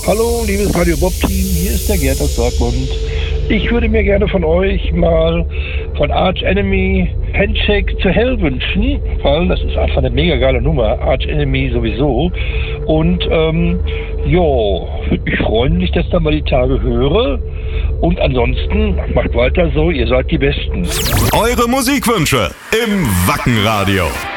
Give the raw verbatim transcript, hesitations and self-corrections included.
Hallo, liebes Radio Bob-Team, hier ist der Gerd aus Dortmund. Ich würde mir gerne von euch mal von Arch Enemy Handshake to Hell wünschen, weil das ist einfach eine mega geile Nummer, Arch Enemy sowieso. Und ähm, jo, würde mich freuen, wenn ich das dann mal die Tage höre. Und ansonsten, macht weiter so, ihr seid die Besten. Eure Musikwünsche im Wackenradio.